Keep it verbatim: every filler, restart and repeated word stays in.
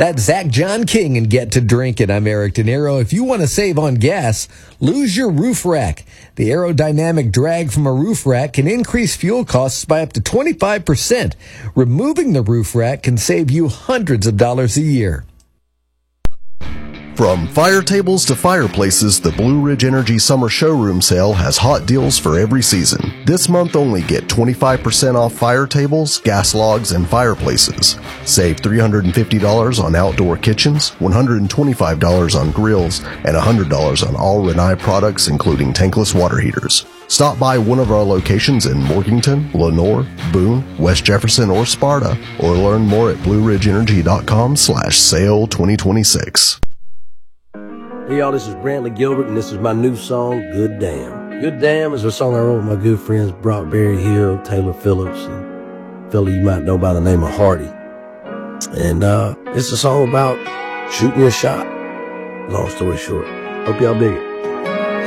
That's Zach John King and Get to Drinking. I'm Eric De Niro. If you want to save on gas, lose your roof rack. The aerodynamic drag from a roof rack can increase fuel costs by up to twenty-five percent. Removing the roof rack can save you hundreds of dollars a year. From fire tables to fireplaces, the Blue Ridge Energy Summer Showroom Sale has hot deals for every season. This month only get twenty-five percent off fire tables, gas logs, and fireplaces. Save three hundred fifty dollars on outdoor kitchens, one hundred twenty-five dollars on grills, and one hundred dollars on all Rinnai products including tankless water heaters. Stop by one of our locations in Morganton, Lenore, Boone, West Jefferson, or Sparta, or learn more at blue ridge energy dot com slash sale twenty twenty-six. Hey y'all, this is Brantley Gilbert, and this is my new song, Good Damn. Good Damn is a song I wrote with my good friends Brock Berry Hill, Taylor Phillips, and a fella you might know by the name of Hardy. And uh, it's a song about shooting your shot. Long story short. Hope y'all dig it.